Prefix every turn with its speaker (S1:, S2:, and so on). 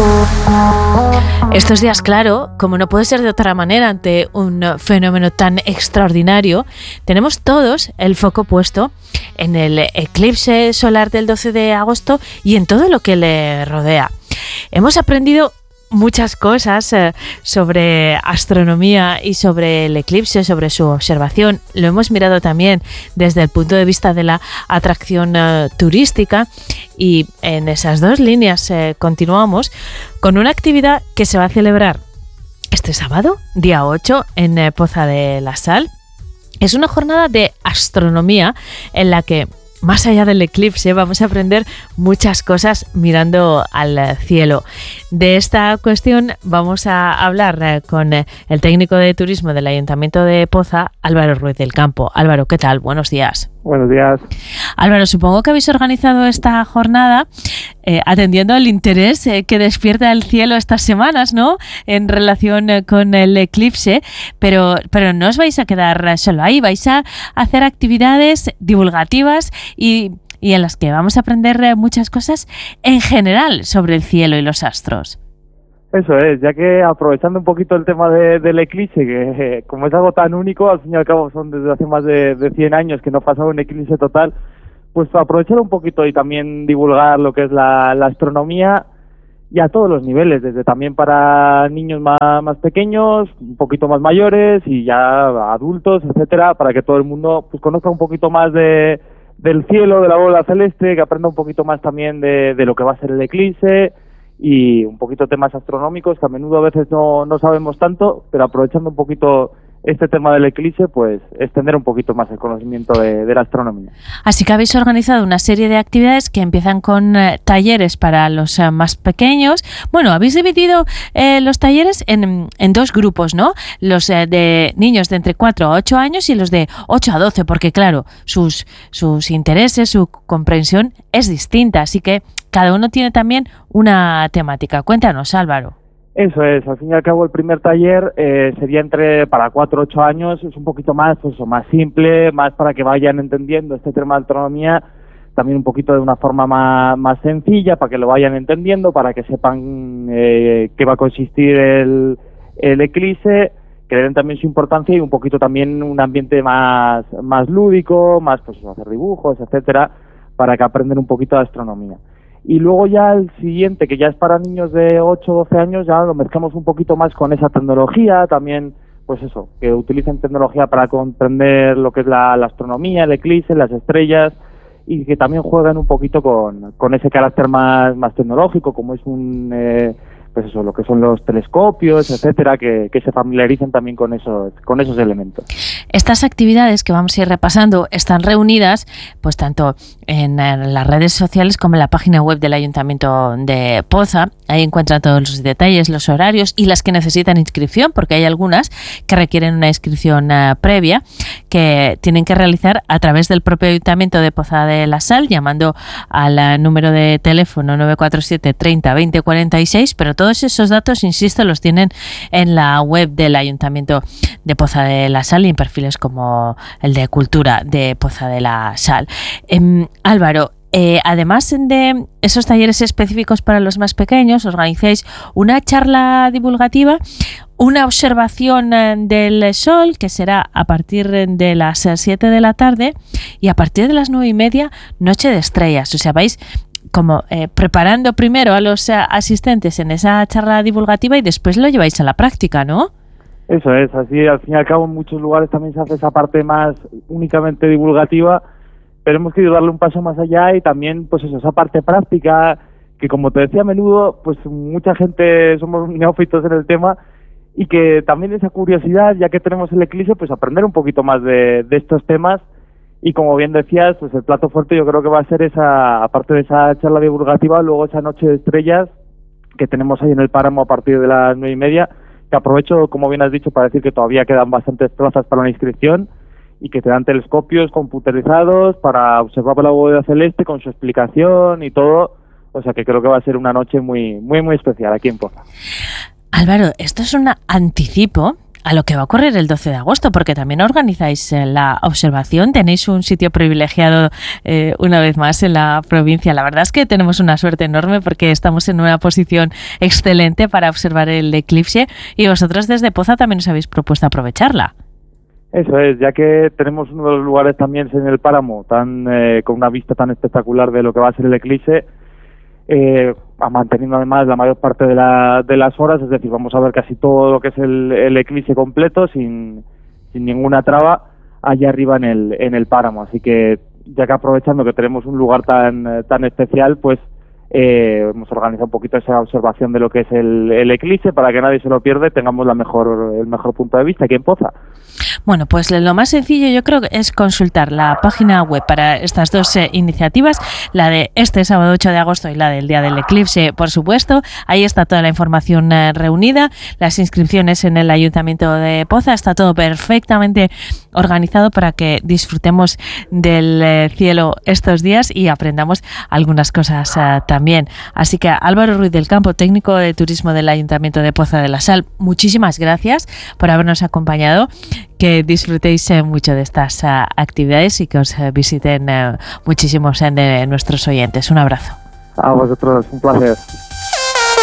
S1: Estos días, claro, como no puede ser de otra manera ante un fenómeno tan extraordinario, tenemos todos el foco puesto en el eclipse solar del 12 de agosto y en todo lo que le rodea. Hemos aprendido muchas cosas sobre astronomía y sobre el eclipse, sobre su observación. Lo hemos mirado también desde el punto de vista de la atracción turística, y en esas dos líneas continuamos con una actividad que se va a celebrar este sábado, día 8, en Poza de la Sal. Es una jornada de astronomía en la que, más allá del eclipse, vamos a aprender muchas cosas mirando al cielo. De esta cuestión vamos a hablar con el técnico de turismo del Ayuntamiento de Poza, Álvaro Ruiz del Campo. Álvaro, ¿qué tal? Buenos días.
S2: Buenos días.
S1: Álvaro, supongo que habéis organizado esta jornada atendiendo al interés que despierta el cielo estas semanas, ¿no?, en relación con el eclipse, pero no os vais a quedar solo ahí, vais a hacer actividades divulgativas y en las que vamos a aprender muchas cosas en general sobre el cielo y los astros.
S2: Eso es, ya que aprovechando un poquito el tema del eclipse, que como es algo tan único, al fin y al cabo son desde hace más de 100 años que no ha pasado un eclipse total, pues aprovechar un poquito y también divulgar lo que es la astronomía y a todos los niveles, desde también para niños más pequeños, un poquito más mayores y ya adultos, etcétera, para que todo el mundo pues conozca un poquito más del cielo, de la bola celeste, que aprenda un poquito más también de lo que va a ser el eclipse y un poquito temas astronómicos que a menudo a veces no sabemos tanto, pero aprovechando un poquito este tema del eclipse, pues extender un poquito más el conocimiento de la astronomía.
S1: Así que habéis organizado una serie de actividades que empiezan con talleres para los más pequeños. Bueno, habéis dividido los talleres en dos grupos, ¿no? Los de niños de entre 4 a 8 años y los de 8 a 12, porque claro, sus intereses, su comprensión es distinta, así que cada uno tiene también una temática. Cuéntanos, Álvaro.
S2: Eso es, al fin y al cabo el primer taller sería para 4 o 8 años, es un poquito más, pues, más simple, más para que vayan entendiendo este tema de astronomía, también un poquito de una forma más sencilla, para que lo vayan entendiendo, para que sepan qué va a consistir el eclipse, que le den también su importancia y un poquito también un ambiente más lúdico, más pues hacer dibujos, etcétera, para que aprendan un poquito de astronomía. Y luego ya el siguiente, que ya es para niños de 8 o 12 años, ya lo mezclamos un poquito más con esa tecnología, también, pues eso, que utilicen tecnología para comprender lo que es la astronomía, el eclipse, las estrellas, y que también juegan un poquito con ese carácter más tecnológico, como es pues eso, lo que son los telescopios, etcétera, que se familiaricen también con esos elementos.
S1: Estas actividades que vamos a ir repasando están reunidas pues tanto en las redes sociales como en la página web del Ayuntamiento de Poza. Ahí encuentran todos los detalles, los horarios y las que necesitan inscripción, porque hay algunas que requieren una inscripción previa que tienen que realizar a través del propio Ayuntamiento de Poza de la Sal, llamando al número de teléfono 947 30 20 46, pero todos esos datos, insisto, los tienen en la web del Ayuntamiento de Poza de la Sal y en perfiles como el de Cultura de Poza de la Sal. Álvaro, además de esos talleres específicos para los más pequeños, organizáis una charla divulgativa, una observación del sol, que será a partir de las 7 de la tarde, y a partir de las 9:30, Noche de Estrellas. O sea, vais como preparando primero a los asistentes en esa charla divulgativa y después lo lleváis a la práctica, ¿no?
S2: Eso es, así al fin y al cabo en muchos lugares también se hace esa parte más únicamente divulgativa, pero hemos querido darle un paso más allá y también pues eso, esa parte práctica, que como te decía a menudo, pues mucha gente somos neófitos en el tema y que también esa curiosidad, ya que tenemos el eclipse, pues aprender un poquito más de estos temas. Y como bien decías, pues el plato fuerte yo creo que va a ser esa, aparte de esa charla divulgativa, luego esa Noche de Estrellas que tenemos ahí en el Páramo a partir de las 9:30, que aprovecho, como bien has dicho, para decir que todavía quedan bastantes plazas para la inscripción y que te dan telescopios computerizados para observar la bóveda celeste con su explicación y todo, o sea que creo que va a ser una noche muy especial aquí en Poza.
S1: Álvaro, esto es un anticipo a lo que va a ocurrir el 12 de agosto, porque también organizáis la observación, tenéis un sitio privilegiado una vez más en la provincia. La verdad es que tenemos una suerte enorme porque estamos en una posición excelente para observar el eclipse y vosotros desde Poza también os habéis propuesto aprovecharla.
S2: Eso es, ya que tenemos uno de los lugares también en el páramo con una vista tan espectacular de lo que va a ser el eclipse, manteniendo además la mayor parte de las horas, es decir, vamos a ver casi todo lo que es el eclipse completo sin ninguna traba allá arriba en el páramo. Así que ya que aprovechando que tenemos un lugar tan especial, pues hemos organizado un poquito esa observación de lo que es el eclipse para que nadie se lo pierda y tengamos el mejor punto de vista aquí en Poza.
S1: Bueno, pues lo más sencillo yo creo que es consultar la página web para estas dos iniciativas, la de este sábado 8 de agosto y la del día del eclipse, por supuesto. Ahí está toda la información reunida, las inscripciones en el Ayuntamiento de Poza, está todo perfectamente organizado para que disfrutemos del cielo estos días y aprendamos algunas cosas también. Así que Álvaro Ruiz del Campo, técnico de turismo del Ayuntamiento de Poza de la Sal, muchísimas gracias por habernos acompañado. Que disfrutéis mucho de estas actividades y que os visiten muchísimos de nuestros oyentes. Un abrazo.
S2: A vosotros, un placer.